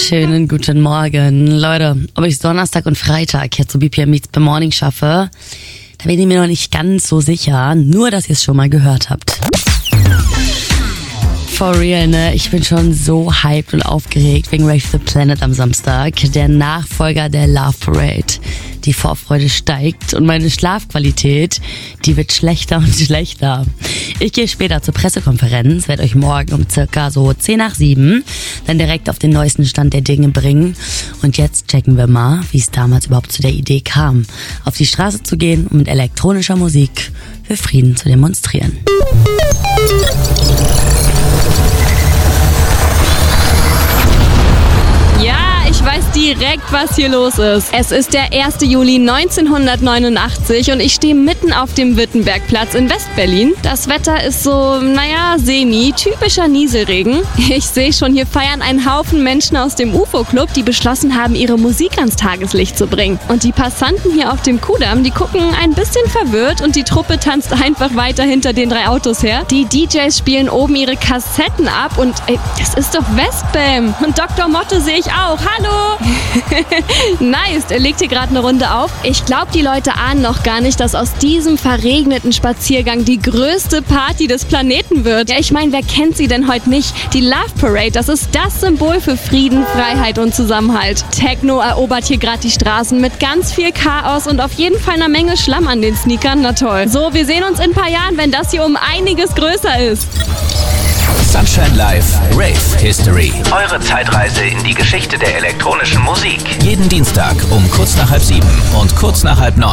Schönen guten Morgen. Leute, ob ich Donnerstag und Freitag jetzt so BPM Meets the Morning schaffe, da bin ich mir noch nicht ganz so sicher. Nur, dass ihr es schon mal gehört habt. For real, ne? Ich bin schon so hyped und aufgeregt wegen Rave the Planet am Samstag. Der Nachfolger der Love Parade. Die Vorfreude steigt und meine Schlafqualität, die wird schlechter und schlechter. Ich gehe später zur Pressekonferenz, werde euch morgen um circa so 6:50 dann direkt auf den neuesten Stand der Dinge bringen. Und jetzt checken wir mal, wie es damals überhaupt zu der Idee kam, auf die Straße zu gehen und mit elektronischer Musik für Frieden zu demonstrieren. Ich weiß direkt, was hier los ist. Es ist der 1. Juli 1989 und ich stehe mitten auf dem Wittenbergplatz in Westberlin. Das Wetter ist so, typischer Nieselregen. Ich sehe schon, hier feiern einen Haufen Menschen aus dem UFO-Club, die beschlossen haben, ihre Musik ans Tageslicht zu bringen. Und die Passanten hier auf dem Kudamm, die gucken ein bisschen verwirrt und die Truppe tanzt einfach weiter hinter den 3 Autos her. Die DJs spielen oben ihre Kassetten ab und das ist doch Westbam. Und Dr. Motte sehe ich auch. Hallo! Nice, er legt hier gerade eine Runde auf. Ich glaube, die Leute ahnen noch gar nicht, dass aus diesem verregneten Spaziergang die größte Party des Planeten wird. Ja, ich meine, wer kennt sie denn heute nicht? Die Love Parade, das ist das Symbol für Frieden, Freiheit und Zusammenhalt. Techno erobert hier gerade die Straßen mit ganz viel Chaos und auf jeden Fall einer Menge Schlamm an den Sneakern. Na toll. So, wir sehen uns in ein paar Jahren, wenn das hier um einiges größer ist. Sunshine Live Rave History. Eure Zeitreise in die Geschichte der elektronischen Musik. Jeden Dienstag um kurz nach 6:30 und kurz nach 8:30